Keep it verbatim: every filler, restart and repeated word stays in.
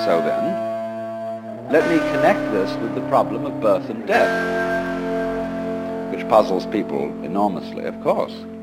so then, let me connect this with the problem of birth and death, which puzzles people enormously, of course.